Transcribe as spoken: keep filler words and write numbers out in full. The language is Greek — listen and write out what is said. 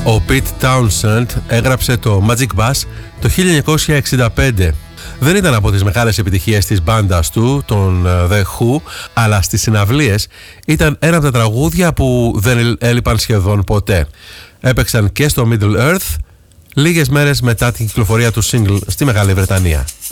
Ο Pete Townshend έγραψε το Magic Bus το χίλια εννιακόσια εξήντα πέντε. Δεν ήταν από τις μεγάλες επιτυχίες της μπάντας του, των The Who, αλλά στις συναυλίες ήταν ένα από τα τραγούδια που δεν έλειπαν σχεδόν ποτέ. Έπαιξαν και στο Middle Earth λίγες μέρες μετά την κυκλοφορία του single στη Μεγάλη Βρετανία.